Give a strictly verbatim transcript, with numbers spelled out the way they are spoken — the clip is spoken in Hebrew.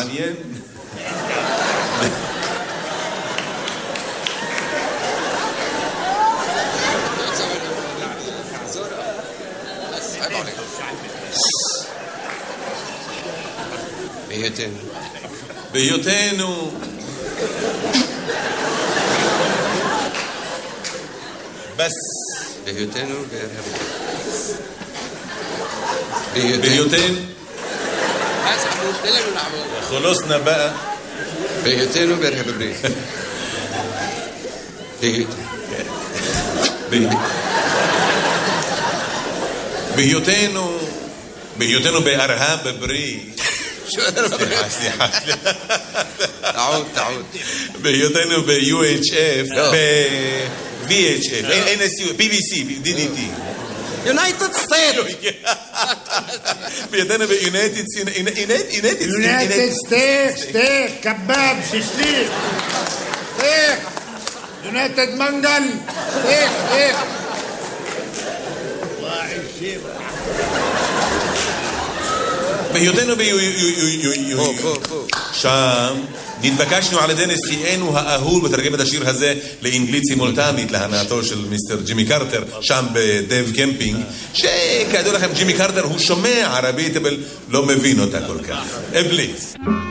מעניין. בהיותנו. בהיותנו. בס. בהיותנו בארה"ב. בהיותנו. خلصنا بقى. בהיותנו בארה"ב. בהיותנו. בהיותנו בארה"ב ברית. סליחה, סליחה. تعود تعود. בהיותנו ב-U H F, ב-V H F, N S U, B B C, D D T. United States. בהיותנו ב-United United United States, steak, kebab, shishlik, steak, United Mangal, steak, steak. בהיותנו ב... שם נתבקשנו על ידי נשיאנו האהול בתרגם את השיר הזה לאנגלית סימולטנית להנאתו של מיסטר ג'ימי קרטר שם בדייב קמפינג, שכידוע לכם ג'ימי קרטר הוא שומע ערבית אבל לא מבין אותה כל כך. אבליס